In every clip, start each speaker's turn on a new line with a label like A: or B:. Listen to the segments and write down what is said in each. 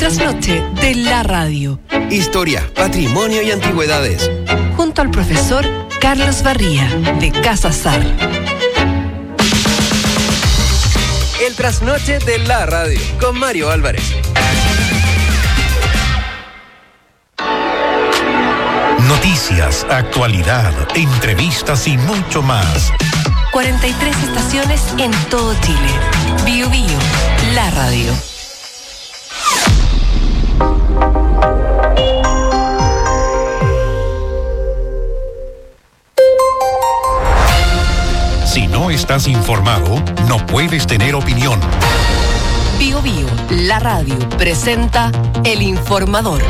A: trasnoche de la radio.
B: Historia, patrimonio y antigüedades.
A: Junto al profesor Carlos Barría, de Casa Sar.
B: El trasnoche de la radio, con Mario Álvarez.
C: Noticias, actualidad, entrevistas y mucho más.
A: 43 estaciones en todo Chile. Bio Bio, la radio.
C: Si no estás informado, no puedes tener opinión.
A: Bio Bio, la radio, presenta El Informador.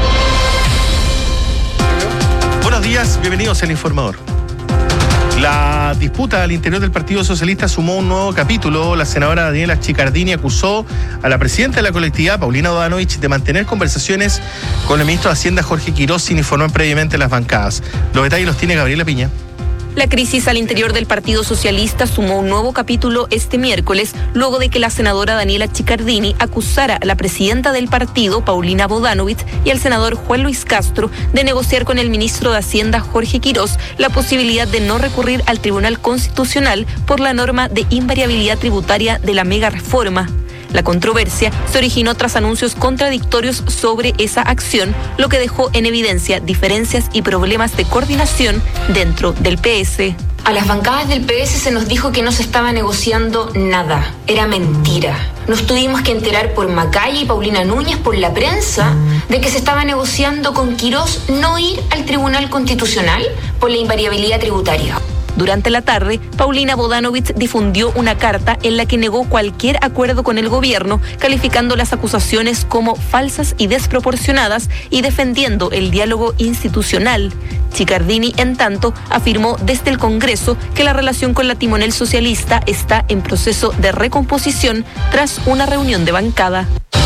D: Buenos días, bienvenidos al Informador. La disputa al interior del Partido Socialista sumó un nuevo capítulo. La senadora Daniela Chiccardini acusó a la presidenta de la colectividad, Paulina Bodanovich, de mantener conversaciones con el ministro de Hacienda, Jorge Quirós, sin informar previamente las bancadas. Los detalles los tiene Gabriela Piña.
E: La crisis al interior del Partido Socialista sumó un nuevo capítulo este miércoles, luego de que la senadora Daniela Chiccardini acusara a la presidenta del partido, Paulina Bodanovich, y al senador Juan Luis Castro de negociar con el ministro de Hacienda, Jorge Quirós, la posibilidad de no recurrir al Tribunal Constitucional por la norma de invariabilidad tributaria de la mega reforma. La controversia se originó tras anuncios contradictorios sobre esa acción, lo que dejó en evidencia diferencias y problemas de coordinación dentro del PS.
F: A las bancadas del PS se nos dijo que no se estaba negociando nada. Era mentira. Nos tuvimos que enterar por Macaya y Paulina Núñez, por la prensa, de que se estaba negociando con Quirós no ir al Tribunal Constitucional por la invariabilidad tributaria.
E: Durante la tarde, Paulina Bodanovich difundió una carta en la que negó cualquier acuerdo con el gobierno, calificando las acusaciones como falsas y desproporcionadas y defendiendo el diálogo institucional. Chiccardini, en tanto, afirmó desde el Congreso que la relación con la timonel socialista está en proceso de recomposición tras una reunión de bancada.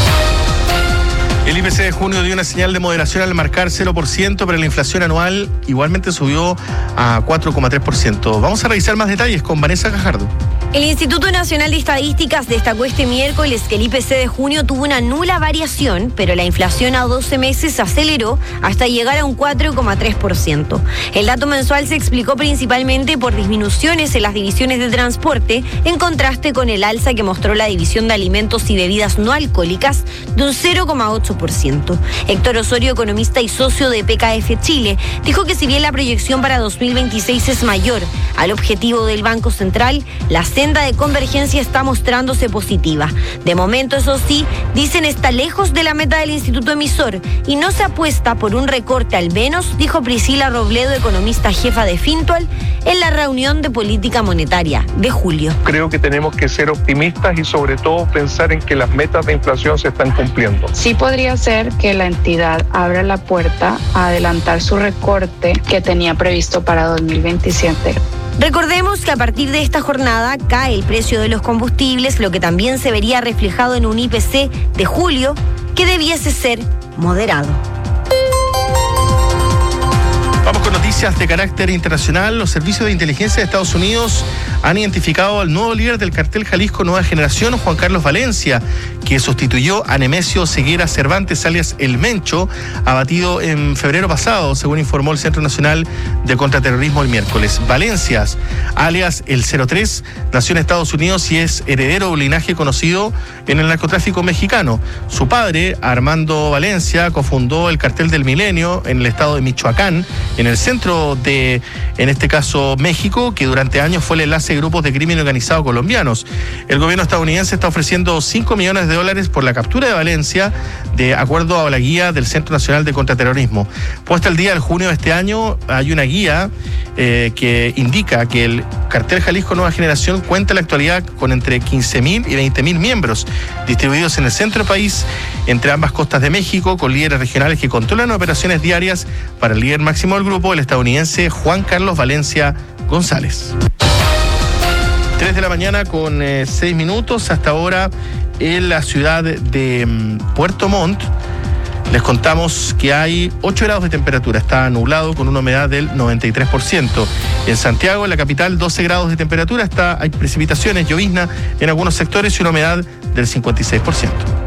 D: El IPC de junio dio una señal de moderación al marcar 0%, pero la inflación anual igualmente subió a 4,3%. Vamos a revisar más detalles con Vanessa Gajardo.
G: El Instituto Nacional de Estadísticas destacó este miércoles que el IPC de junio tuvo una nula variación, pero la inflación a 12 meses aceleró hasta llegar a un 4,3%. El dato mensual se explicó principalmente por disminuciones en las divisiones de transporte, en contraste con el alza que mostró la división de alimentos y bebidas no alcohólicas de un 0,8%. Héctor Osorio, economista y socio de PKF Chile, dijo que si bien la proyección para 2026 es mayor al objetivo del Banco Central, la senda de convergencia está mostrándose positiva. De momento, eso sí, dicen está lejos de la meta del instituto emisor y no se apuesta por un recorte al menos, dijo Priscila Robledo, economista jefa de Fintual, en la reunión de política monetaria de julio.
H: Creo que tenemos que ser optimistas y sobre todo pensar en que las metas de inflación se están cumpliendo.
I: Sí podría ser que la entidad abra la puerta a adelantar su recorte que tenía previsto para 2027.
G: Recordemos que a partir de esta jornada cae el precio de los combustibles, lo que también se vería reflejado en un IPC de julio que debiese ser moderado.
D: Vamos con noticias de carácter internacional. Los servicios de inteligencia de Estados Unidos han identificado al nuevo líder del cartel Jalisco Nueva Generación, Juan Carlos Valencia, que sustituyó a Nemesio Ceguera Cervantes, alias El Mencho, abatido en febrero pasado, según informó el Centro Nacional de Contraterrorismo el miércoles. Valencia, alias El 03, nació en Estados Unidos y es heredero de un linaje conocido en el narcotráfico mexicano. Su padre, Armando Valencia, cofundó el Cartel del Milenio en el estado de Michoacán, en el centro de, en este caso, México, que durante años fue el enlace de grupos de crimen organizado colombianos. El gobierno estadounidense está ofreciendo $5 millones por la captura de Valencia, de acuerdo a la guía del Centro Nacional de Contraterrorismo. Puesta el día del junio de este año, hay una guía que indica que el cartel Jalisco Nueva Generación cuenta en la actualidad con entre 15.000 y 20.000 miembros, distribuidos en el centro del país, entre ambas costas de México, con líderes regionales que controlan operaciones diarias para el líder máximo del grupo, el estadounidense Juan Carlos Valencia González. 3 de la mañana con 6 minutos. Hasta ahora en la ciudad de Puerto Montt les contamos que hay 8 grados de temperatura, está nublado con una humedad del 93%. En Santiago, en la capital, 12 grados de temperatura, hay precipitaciones, llovizna en algunos sectores y una humedad del 56%.